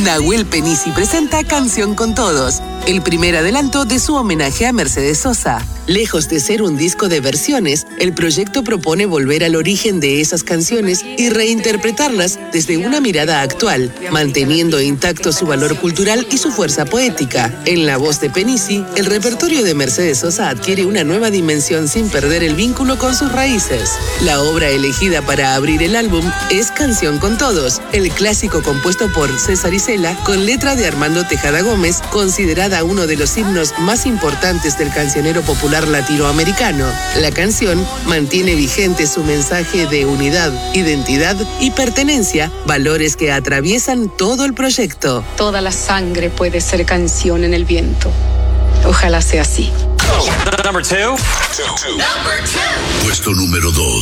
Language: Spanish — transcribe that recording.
Nahuel Penisi presenta Canción con Todos, el primer adelanto de su homenaje a Mercedes Sosa. Lejos de ser un disco de versiones, el proyecto propone volver al origen de esas canciones y reinterpretarlas desde una mirada actual, manteniendo intacto su valor cultural y su fuerza poética. En la voz de Penisi, el repertorio de Mercedes Sosa adquiere una nueva dimensión sin perder el vínculo con sus raíces. La obra elegida para abrir el álbum es Canción con Todos, el clásico compuesto por César Isela con letra de Armando Tejada Gómez, considerada uno de los himnos más importantes del cancionero popular latinoamericano. La canción mantiene vigente su mensaje de unidad, identidad y pertenencia, valores que atraviesan todo el proyecto. Toda la sangre puede ser canción en el viento. Ojalá sea así. Puesto número 2.